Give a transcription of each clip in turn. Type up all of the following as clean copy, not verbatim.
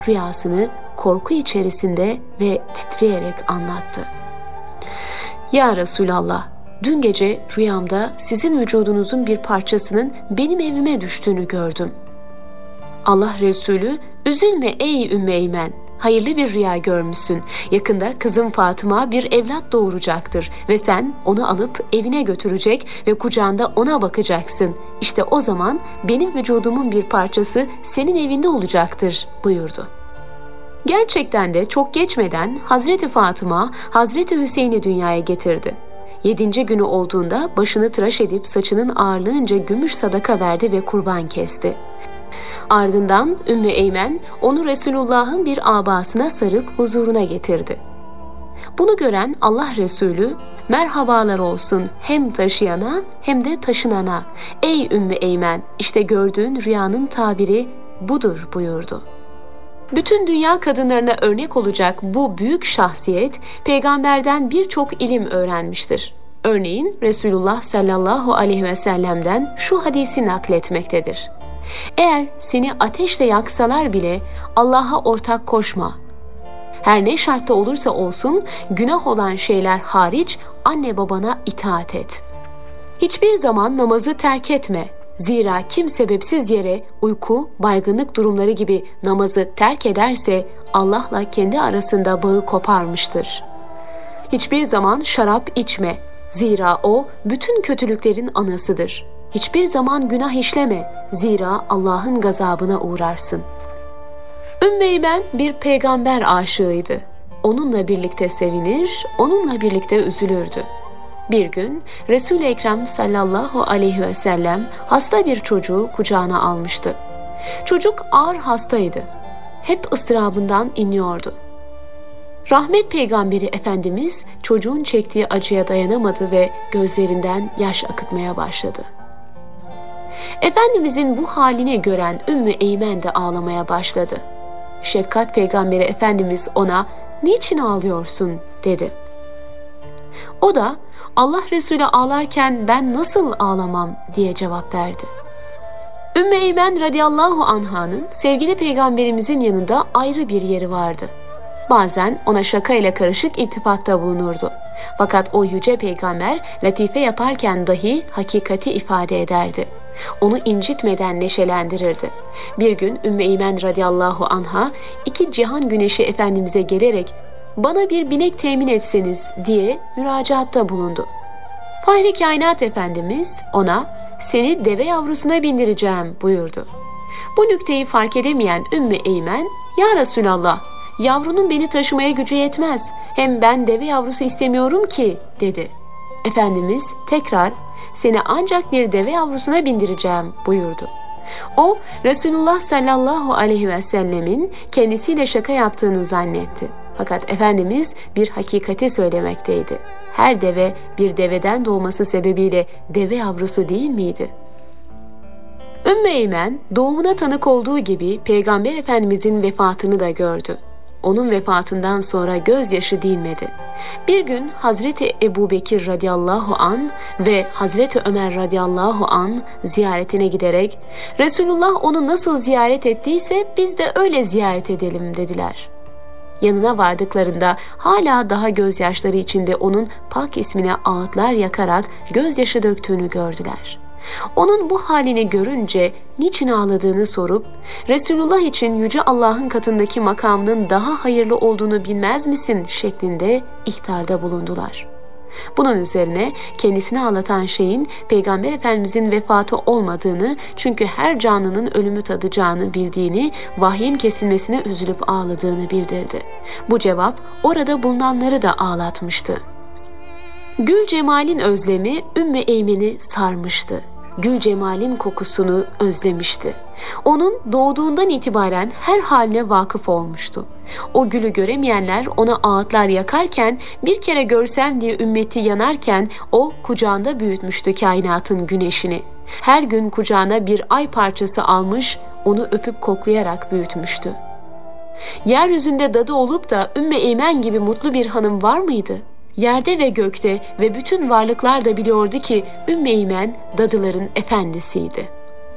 rüyasını korku içerisinde ve titreyerek anlattı. Ya Resulallah, dün gece rüyamda sizin vücudunuzun bir parçasının benim evime düştüğünü gördüm. Allah Resulü, üzülme ey Ümmü Eymen, hayırlı bir rüya görmüşsün. Yakında kızım Fatıma bir evlat doğuracaktır ve sen onu alıp evine götürecek ve kucağında ona bakacaksın. İşte o zaman benim vücudumun bir parçası senin evinde olacaktır buyurdu. Gerçekten de çok geçmeden Hazreti Fatıma, Hazreti Hüseyin'i dünyaya getirdi. 7. günü olduğunda başını tıraş edip saçının ağırlığınca gümüş sadaka verdi ve kurban kesti. Ardından Ümmü Eymen onu Resulullah'ın bir abasına sarıp huzuruna getirdi. Bunu gören Allah Resulü, merhabalar olsun hem taşıyana hem de taşınana. Ey Ümmü Eymen, işte gördüğün rüyanın tabiri budur buyurdu. Bütün dünya kadınlarına örnek olacak bu büyük şahsiyet, peygamberden birçok ilim öğrenmiştir. Örneğin Resulullah sallallahu aleyhi ve sellem'den şu hadisi nakletmektedir. Eğer seni ateşle yaksalar bile Allah'a ortak koşma. Her ne şartta olursa olsun günah olan şeyler hariç anne babana itaat et. Hiçbir zaman namazı terk etme. Zira kim sebepsiz yere uyku, baygınlık durumları gibi namazı terk ederse Allah'la kendi arasında bağı koparmıştır. Hiçbir zaman şarap içme. Zira o bütün kötülüklerin anasıdır. Hiçbir zaman günah işleme. Zira Allah'ın gazabına uğrarsın. Ümmü Eymen bir peygamber aşığıydı. Onunla birlikte sevinir, onunla birlikte üzülürdü. Bir gün Resul-i Ekrem sallallahu aleyhi ve sellem hasta bir çocuğu kucağına almıştı. Çocuk ağır hastaydı. Hep ıstırabından inliyordu. Rahmet Peygamberi Efendimiz çocuğun çektiği acıya dayanamadı ve gözlerinden yaş akıtmaya başladı. Efendimizin bu halini gören Ümmü Eymen de ağlamaya başladı. Şefkat Peygamberi Efendimiz ona "Niçin ağlıyorsun?" dedi. O da Allah Resulü ağlarken ben nasıl ağlamam diye cevap verdi. Ümmü Eymen radıyallahu anh'ın sevgili peygamberimizin yanında ayrı bir yeri vardı. Bazen ona şakayla karışık iltifatta bulunurdu. Fakat o yüce peygamber latife yaparken dahi hakikati ifade ederdi. Onu incitmeden neşelendirirdi. Bir gün Ümmü Eymen radıyallahu anha 2 cihan güneşi Efendimiz'e gelerek "Bana bir binek temin etseniz" diye müracaatta bulundu. Fahri Kainat Efendimiz ona "Seni deve yavrusuna bindireceğim" buyurdu. Bu nükteyi fark edemeyen Ümmü Eymen "Ya Resulallah, yavrunun beni taşımaya gücü yetmez. Hem ben deve yavrusu istemiyorum ki" dedi. Efendimiz tekrar "Seni ancak bir deve yavrusuna bindireceğim" buyurdu. O, Resulullah sallallahu aleyhi ve sellemin kendisiyle şaka yaptığını zannetti. Fakat Efendimiz bir hakikati söylemekteydi. Her deve bir deveden doğması sebebiyle deve yavrusu değil miydi? Ümmü Eymen doğumuna tanık olduğu gibi Peygamber Efendimizin vefatını da gördü. Onun vefatından sonra gözyaşı dinmedi. Bir gün Hazreti Ebubekir radıyallahu an ve Hazreti Ömer radıyallahu an ziyaretine giderek Resulullah onu nasıl ziyaret ettiyse biz de öyle ziyaret edelim dediler. Yanına vardıklarında hala daha gözyaşları içinde onun pak ismine ağıtlar yakarak gözyaşı döktüğünü gördüler. Onun bu halini görünce niçin ağladığını sorup Resulullah için Yüce Allah'ın katındaki makamının daha hayırlı olduğunu bilmez misin şeklinde ihtarda bulundular. Bunun üzerine kendisini ağlatan şeyin Peygamber Efendimizin vefatı olmadığını, çünkü her canlının ölümü tadacağını bildiğini, vahyin kesilmesine üzülüp ağladığını bildirdi. Bu cevap orada bulunanları da ağlatmıştı. Gül Cemal'in özlemi Ümmü Eymen'i sarmıştı. Gül Cemal'in kokusunu özlemişti. Onun doğduğundan itibaren her haline vakıf olmuştu. O gülü göremeyenler ona ağıtlar yakarken, bir kere görsem diye ümmeti yanarken o kucağında büyütmüştü kainatın güneşini. Her gün kucağına bir ay parçası almış, onu öpüp koklayarak büyütmüştü. Yeryüzünde dadı olup da Ümmü Eymen gibi mutlu bir hanım var mıydı? Yerde ve gökte ve bütün varlıklar da biliyordu ki Ümmü Eymen dadıların efendisiydi.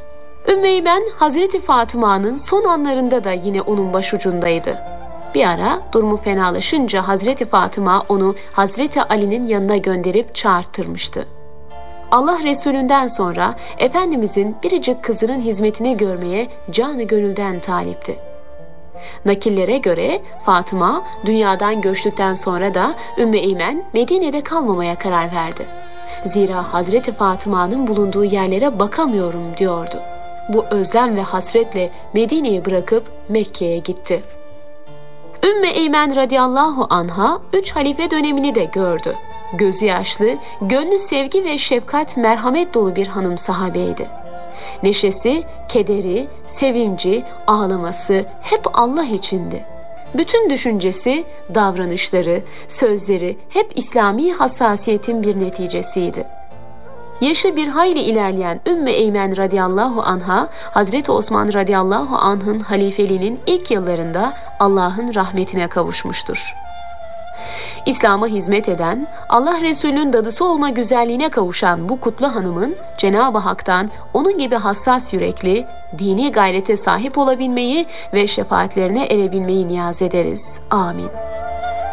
Ümmü Eymen, Hazreti Fatıma'nın son anlarında da yine onun başucundaydı. Bir ara durumu fenalaşınca Hazreti Fatıma onu Hazreti Ali'nin yanına gönderip çağırtırmıştı. Allah Resulünden sonra Efendimizin biricik kızının hizmetini görmeye canı gönülden talipti. Nakillere göre Fatıma dünyadan göçtükten sonra da Ümmü Eymen Medine'de kalmamaya karar verdi. Zira Hazreti Fatıma'nın bulunduğu yerlere bakamıyorum diyordu. Bu özlem ve hasretle Medine'yi bırakıp Mekke'ye gitti. Ümmü Eymen radıyallahu anha 3 halife dönemini de gördü. Gözü yaşlı, gönlü sevgi ve şefkat, merhamet dolu bir hanım sahabeydi. Neşesi, kederi, sevinci, ağlaması hep Allah içindi. Bütün düşüncesi, davranışları, sözleri hep İslami hassasiyetin bir neticesiydi. Yaşı bir hayli ilerleyen Ümmü Eymen radıyallahu anha, Hazreti Osman radıyallahu anh'ın halifeliğinin ilk yıllarında Allah'ın rahmetine kavuşmuştur. İslam'a hizmet eden, Allah Resulü'nün dadısı olma güzelliğine kavuşan bu kutlu hanımın Cenab-ı Hak'tan onun gibi hassas yürekli, dini gayrete sahip olabilmeyi ve şefaatlerine erebilmeyi niyaz ederiz. Amin.